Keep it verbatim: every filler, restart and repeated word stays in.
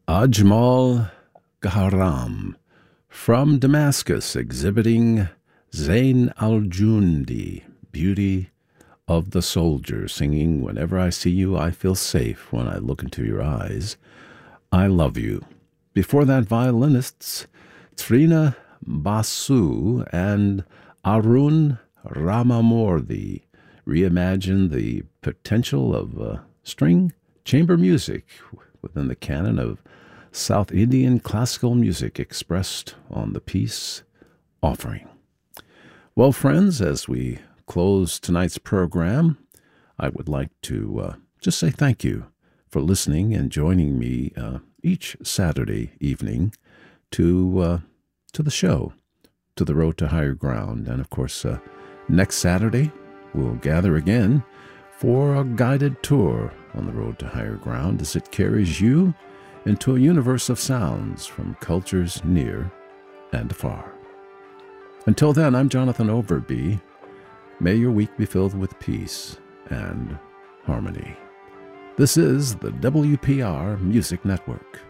Ajmal Gharam from Damascus, exhibiting Zain al-Jundi, Beauty of the Soldier, singing, "Whenever I see you, I feel safe when I look into your eyes. I love you." Before that, violinists Trina Basu and Arun Ramamurthy reimagined the potential of uh, string chamber music within the canon of South Indian classical music expressed on the piece Offering. Well, friends, as we close tonight's program, I would like to uh, just say thank you for listening and joining me uh, each Saturday evening to uh, to the show, to the Road to Higher Ground. And of course, uh, next Saturday, we'll gather again for a guided tour on the Road to Higher Ground as it carries you into a universe of sounds from cultures near and far. Until then, I'm Jonathan Overby. May your week be filled with peace and harmony. This is the W P R Music Network.